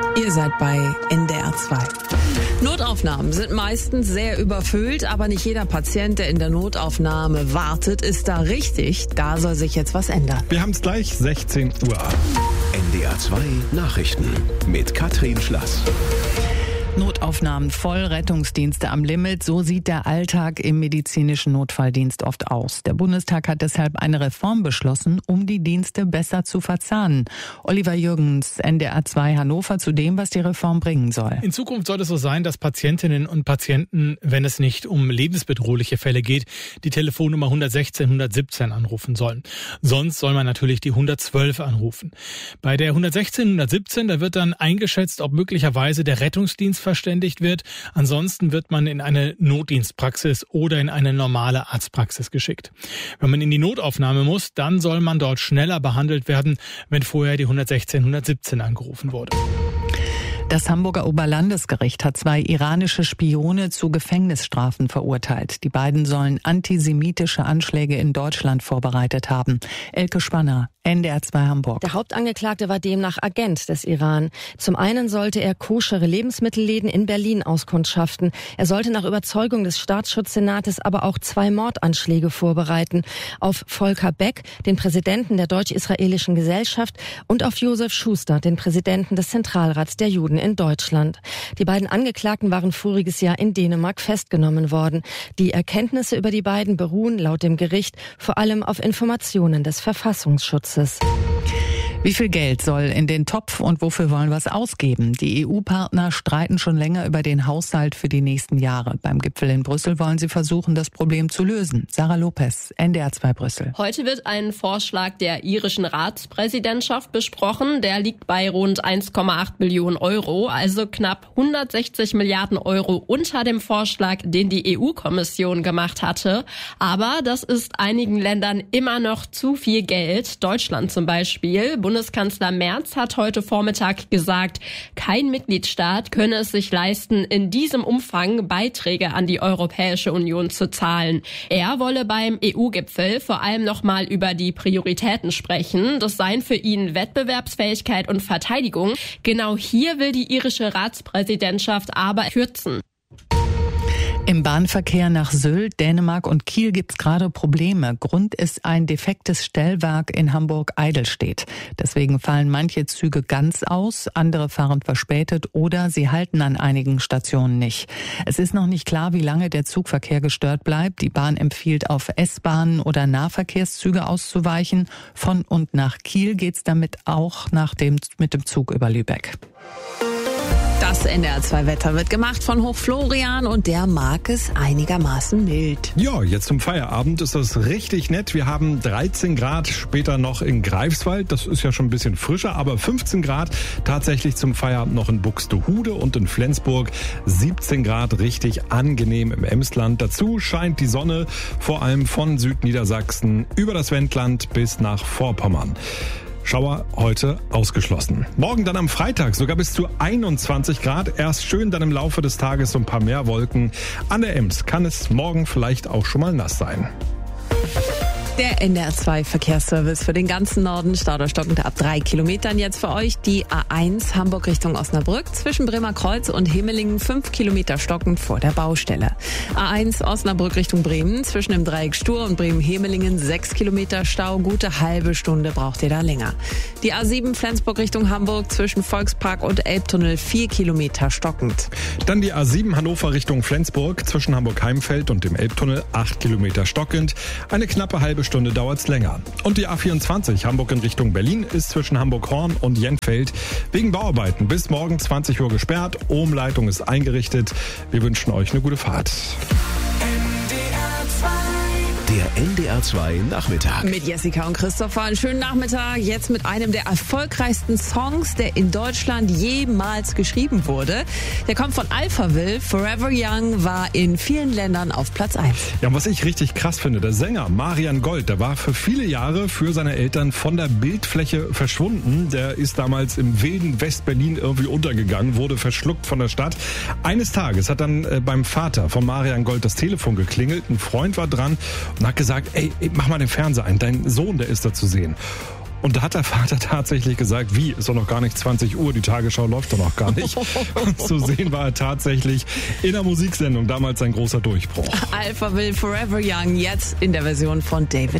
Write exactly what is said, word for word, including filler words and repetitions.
Ihr seid bei N D R zwei. Notaufnahmen sind meistens sehr überfüllt, aber nicht jeder Patient, der in der Notaufnahme wartet, ist da richtig. Da soll sich jetzt was ändern. Wir haben es gleich, sechzehn Uhr. N D R zwei Nachrichten mit Katrin Schlass. Notaufnahmen voll, Rettungsdienste am Limit. So sieht der Alltag im medizinischen Notfalldienst oft aus. Der Bundestag hat deshalb eine Reform beschlossen, um die Dienste besser zu verzahnen. Oliver Jürgens, N D R zwei Hannover, zu dem, was die Reform bringen soll. In Zukunft soll es so sein, dass Patientinnen und Patienten, wenn es nicht um lebensbedrohliche Fälle geht, die Telefonnummer hundertsechzehn hundertsiebzehn anrufen sollen. Sonst soll man natürlich die hundertzwölf anrufen. Bei der hundertsechzehn hundertsiebzehn, da wird dann eingeschätzt, ob möglicherweise der Rettungsdienst verständigt wird. Ansonsten wird man in eine Notdienstpraxis oder in eine normale Arztpraxis geschickt. Wenn man in die Notaufnahme muss, dann soll man dort schneller behandelt werden, wenn vorher die hundertsechzehn hundertsiebzehn angerufen wurde. Das Hamburger Oberlandesgericht hat zwei iranische Spione zu Gefängnisstrafen verurteilt. Die beiden sollen antisemitische Anschläge in Deutschland vorbereitet haben. Elke Spanner, N D R zwei Hamburg. Der Hauptangeklagte war demnach Agent des Iran. Zum einen sollte er koschere Lebensmittelläden in Berlin auskundschaften. Er sollte nach Überzeugung des Staatsschutzsenates aber auch zwei Mordanschläge vorbereiten. Auf Volker Beck, den Präsidenten der Deutsch-Israelischen Gesellschaft, und auf Josef Schuster, den Präsidenten des Zentralrats der Juden in Deutschland. Die beiden Angeklagten waren voriges Jahr in Dänemark festgenommen worden. Die Erkenntnisse über die beiden beruhen laut dem Gericht vor allem auf Informationen des Verfassungsschutzes. Wie viel Geld soll in den Topf und wofür wollen wir es ausgeben? Die E U-Partner streiten schon länger über den Haushalt für die nächsten Jahre. Beim Gipfel in Brüssel wollen sie versuchen, das Problem zu lösen. Sarah Lopez, N D R zwei Brüssel. Heute wird ein Vorschlag der irischen Ratspräsidentschaft besprochen. Der liegt bei rund eins Komma acht Billionen Euro, also knapp hundertsechzig Milliarden Euro unter dem Vorschlag, den die E U-Kommission gemacht hatte. Aber das ist einigen Ländern immer noch zu viel Geld. Deutschland zum Beispiel. Bundeskanzler Merz hat heute Vormittag gesagt, kein Mitgliedstaat könne es sich leisten, in diesem Umfang Beiträge an die Europäische Union zu zahlen. Er wolle beim E U-Gipfel vor allem nochmal über die Prioritäten sprechen. Das seien für ihn Wettbewerbsfähigkeit und Verteidigung. Genau hier will die irische Ratspräsidentschaft aber kürzen. Im Bahnverkehr nach Sylt, Dänemark und Kiel gibt's gerade Probleme. Grund ist ein defektes Stellwerk in Hamburg-Eidelstedt. Deswegen fallen manche Züge ganz aus, andere fahren verspätet oder sie halten an einigen Stationen nicht. Es ist noch nicht klar, wie lange der Zugverkehr gestört bleibt. Die Bahn empfiehlt, auf S-Bahnen oder Nahverkehrszüge auszuweichen. Von und nach Kiel geht's damit auch nach dem, mit dem Zug über Lübeck. Das N D R zwei Wetter wird gemacht von Hoch Florian und der mag es einigermaßen mild. Ja, jetzt zum Feierabend ist das richtig nett. Wir haben dreizehn Grad später noch in Greifswald. Das ist ja schon ein bisschen frischer, aber fünfzehn Grad tatsächlich zum Feierabend noch in Buxtehude und in Flensburg. siebzehn Grad richtig angenehm im Emsland. Dazu scheint die Sonne, vor allem von Südniedersachsen über das Wendland bis nach Vorpommern. Schauer heute ausgeschlossen. Morgen dann am Freitag sogar bis zu einundzwanzig Grad. Erst schön, dann im Laufe des Tages so ein paar mehr Wolken. An der Ems kann es morgen vielleicht auch schon mal nass sein. Der N D R zwei Verkehrsservice für den ganzen Norden. Stauder stockend ab drei Kilometern. Jetzt für euch die A eins Hamburg Richtung Osnabrück. Zwischen Bremerkreuz und Himmelingen fünf Kilometer stockend vor der Baustelle. A eins Osnabrück Richtung Bremen. Zwischen dem Dreieck Stur und Bremen-Hemelingen sechs Kilometer Stau. Gute halbe Stunde braucht ihr da länger. Die A sieben Flensburg Richtung Hamburg. Zwischen Volkspark und Elbtunnel vier Kilometer stockend. Dann die A sieben Hannover Richtung Flensburg. Zwischen Hamburg-Heimfeld und dem Elbtunnel acht Kilometer stockend. Eine knappe halbe Stunde dauert's länger. Und die A vierundzwanzig Hamburg in Richtung Berlin ist zwischen Hamburg-Horn und Jenfeld wegen Bauarbeiten bis morgen zwanzig Uhr gesperrt. Umleitung ist eingerichtet. Wir wünschen euch eine gute Fahrt. Der N D R zwei Nachmittag. Mit Jessica und Christopher. Einen schönen Nachmittag. Jetzt mit einem der erfolgreichsten Songs, der in Deutschland jemals geschrieben wurde. Der kommt von Alphaville. Forever Young war in vielen Ländern auf Platz eins. Ja, und was ich richtig krass finde, der Sänger Marian Gold, der war für viele Jahre für seine Eltern von der Bildfläche verschwunden. Der ist damals im wilden Westberlin irgendwie untergegangen, wurde verschluckt von der Stadt. Eines Tages hat dann äh, beim Vater von Marian Gold das Telefon geklingelt. Ein Freund war dran und hat gesagt, ey, ey, mach mal den Fernseher ein, dein Sohn, der ist da zu sehen. Und da hat der Vater tatsächlich gesagt, wie, ist doch noch gar nicht zwanzig Uhr, die Tagesschau läuft doch noch gar nicht. Und zu sehen war er tatsächlich in der Musiksendung, damals ein großer Durchbruch. Alphaville Forever Young, jetzt in der Version von David